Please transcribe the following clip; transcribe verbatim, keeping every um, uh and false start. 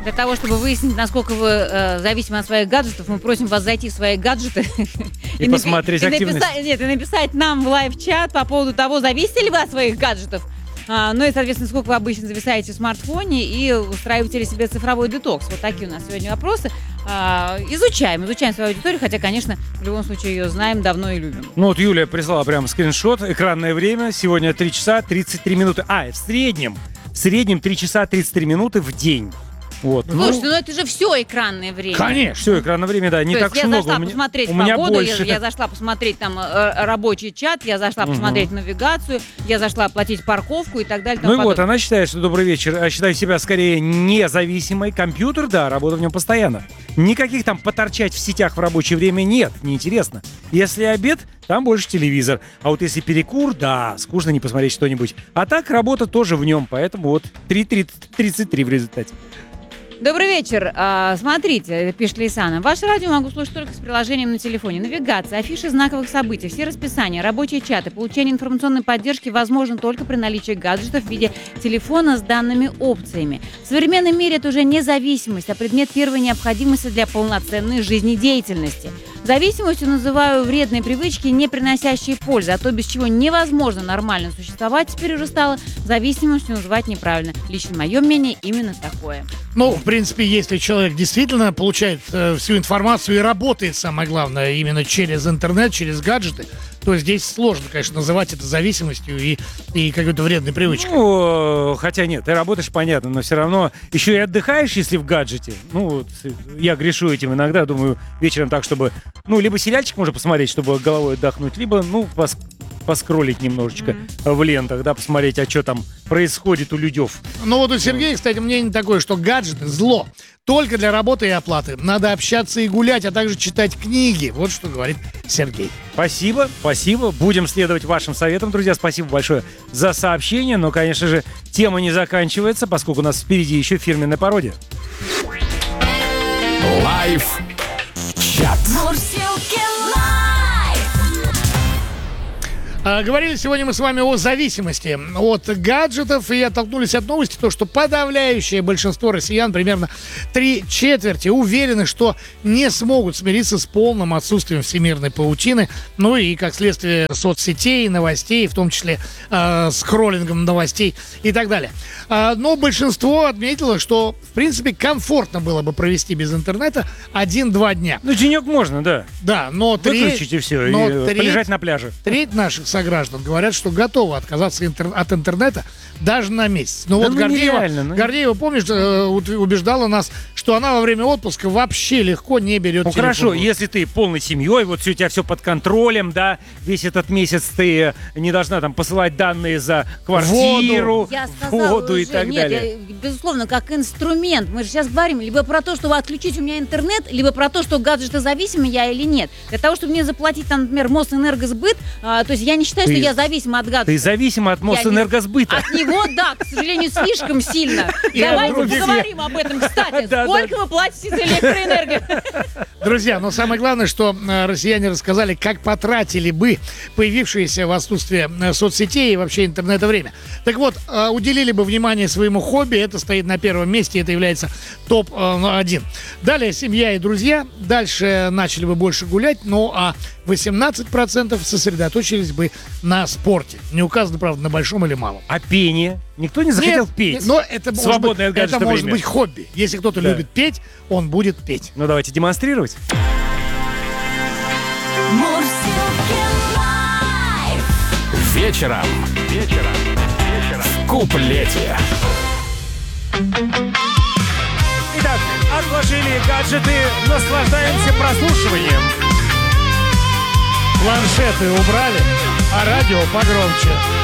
Для того, чтобы выяснить, насколько вы э, зависимы от своих гаджетов, мы просим вас зайти в свои гаджеты и посмотреть активность. Нет, и написать нам в лайв-чат по поводу того, зависите ли вы от своих гаджетов. А, ну и, соответственно, сколько вы обычно зависаете в смартфоне и устраиваете ли себе цифровой детокс. Вот такие у нас сегодня вопросы. А, изучаем, изучаем свою аудиторию, хотя, конечно, в любом случае ее знаем давно и любим. Ну вот Юлия прислала прям скриншот. Экранное время сегодня три часа тридцать три минуты. А, в среднем, в среднем три часа тридцать три минуты в день. Вот. Слушайте, ну, ну это же все экранное время. Конечно, все экранное время, да, не То так есть уж я много. зашла у меня, посмотреть у меня погоду, больше. я, я зашла посмотреть там э, рабочий чат, я зашла Угу. посмотреть навигацию, я зашла оплатить парковку и так далее. Ну и вот, она считает, что добрый вечер, а считает себя скорее независимой. Компьютер, да, работа в нем постоянно. Никаких там поторчать в сетях в рабочее время нет, неинтересно. Если обед, там больше телевизор. А вот если перекур, да, скучно не посмотреть что-нибудь. А так работа тоже в нем, поэтому вот три тридцать три в результате. Добрый вечер. А, смотрите, пишет Лейсана. Ваше радио могу слушать только с приложением на телефоне. Навигация, афиши знаковых событий, все расписания, рабочие чаты. Получение информационной поддержки возможно только при наличии гаджетов в виде телефона с данными опциями. В современном мире это уже не зависимость, а предмет первой необходимости для полноценной жизнедеятельности. Зависимостью называю вредные привычки, не приносящие пользы, а то, без чего невозможно нормально существовать, теперь уже стало зависимостью называть неправильно. Лично мое мнение именно такое. Ну, в принципе, если человек действительно получает э, всю информацию и работает, самое главное, именно через интернет, через гаджеты, то здесь сложно, конечно, называть это зависимостью и, и какой-то вредной привычкой. Ну, хотя нет, ты работаешь, понятно, но все равно еще и отдыхаешь, если в гаджете. Ну, вот, я грешу этим иногда, думаю, вечером так, чтобы, ну, либо сериальчик можно посмотреть, чтобы головой отдохнуть, либо, ну, пос- поскроллить немножечко mm-hmm. в лентах, да, посмотреть, а что там происходит у людей. Ну, вот у Сергея, кстати, мнение такое, что гаджеты – зло. Только для работы и оплаты. Надо общаться и гулять, а также читать книги. Вот что говорит Сергей. Спасибо, спасибо. Будем следовать вашим советам, друзья. Спасибо большое за сообщение. Но, конечно же, тема не заканчивается, поскольку у нас впереди еще фирменная пародия. Лайв-чат. А, говорили сегодня мы с вами о зависимости от гаджетов и оттолкнулись от новости, то, что подавляющее большинство россиян, примерно три четверти, уверены, что не смогут смириться с полным отсутствием всемирной паутины, ну и, как следствие, соцсетей, новостей, в том числе э, скроллингом новостей и так далее. А, но большинство отметило, что, в принципе, комфортно было бы провести без интернета один-два дня. Ну, денек можно, да. Да, но треть... Выключить и все, но и треть, полежать на пляже. Треть наших сограждан говорят, что готовы отказаться интер- от интернета даже на месяц. Но да вот ну Гордеева, нереально, ну... Гордеева, помнишь, э, убеждала нас, что она во время отпуска вообще легко не берет Ну телефон. хорошо, если ты полной семьей, вот у тебя все под контролем, да, весь этот месяц ты не должна там посылать данные за квартиру, Я сказала воду уже, и так нет, далее. Я, безусловно, как инструмент. Мы же сейчас говорим либо про то, чтобы отключить у меня интернет, либо про то, что гаджеты зависимы я или нет. Для того, чтобы мне заплатить, там, например, Мосэнергосбыт, а, то есть я не считаю, Ты- что я зависима от гаджетов. Ты зависима от Мосэнергосбыта. От него, да, к сожалению, слишком сильно. И от Давайте других. поговорим об этом, кстати. Да, Сколько вы платите за электроэнергию? Друзья, но самое главное, что э, россияне рассказали, как потратили бы появившееся в отсутствие э, соцсетей и вообще интернета время. Так вот, э, уделили бы внимание своему хобби, это стоит на первом месте, это является топ один. Далее семья и друзья, дальше начали бы больше гулять, ну а восемнадцать процентов сосредоточились бы на спорте. Не указано, правда, на большом или малом. А пение? Никто не захотел Нет, петь. но это может, быть, Свободное от это гаджета может время. быть хобби. Если кто-то Да. любит петь, он будет петь. Ну давайте демонстрировать. Вечером. Вечером. Вечером. В куплете. Итак, отложили гаджеты, наслаждаемся прослушиванием. Планшеты убрали, а радио погромче.